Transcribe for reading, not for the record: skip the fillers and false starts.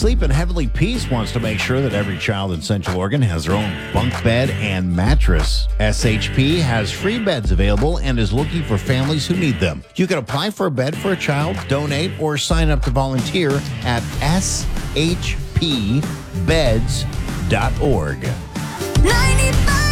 Sleep in Heavenly Peace wants to make sure that every child in Central Oregon has their own bunk bed and mattress. SHP has free beds available and is looking for families who need them. You can apply for a bed for a child, donate, or sign up to volunteer at shpbeds.org. 95.